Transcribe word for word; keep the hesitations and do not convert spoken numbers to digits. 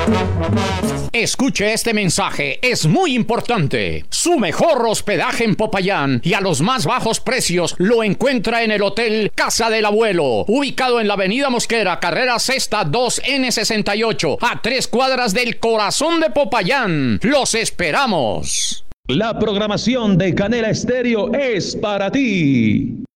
Escuche este mensaje, es muy importante. Su mejor hospedaje en Popayán y a los más bajos precios lo encuentra en el Hotel Casa del Abuelo, ubicado en la Avenida Mosquera, carrera sexta dos ene sesenta y ocho, a tres cuadras del corazón de Popayán. ¡Los esperamos! La programación de Canela Estéreo es para ti.